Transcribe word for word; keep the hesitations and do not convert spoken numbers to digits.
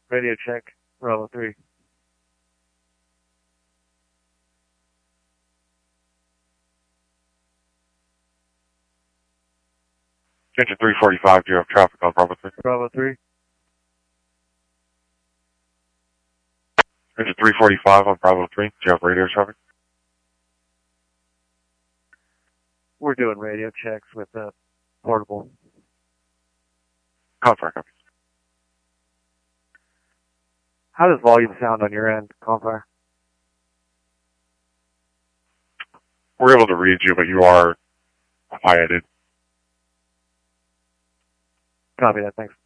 Radio check, Bravo three. Attention three forty-five, do you have traffic on Bravo three? Bravo three. Attention three forty-five on Bravo three, do you have radio traffic? We're doing radio checks with uh, portable. Confire, copy. How does volume sound on your end, Confire? We're able to read you, but you are quieted. Copy that, thanks.